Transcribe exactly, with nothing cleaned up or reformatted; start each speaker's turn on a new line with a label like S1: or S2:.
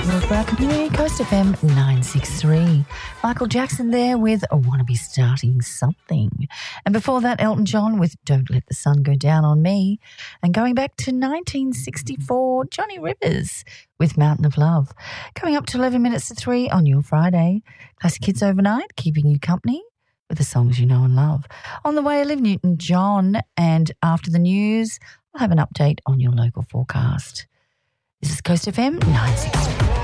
S1: You're welcome here, Coast F M nine six three. Michael Jackson there with I Wanna Be Starting Something. And before that, Elton John with Don't Let the Sun Go Down on Me. And going back to nineteen sixty-four, Johnny Rivers with Mountain of Love. Coming up to eleven minutes to three on your Friday. Classic Hits Overnight, keeping you company with the songs you know and love. On the way, Olivia Newton-John, and after the news, I'll have an update on your local forecast. This is Coast F M nine six three.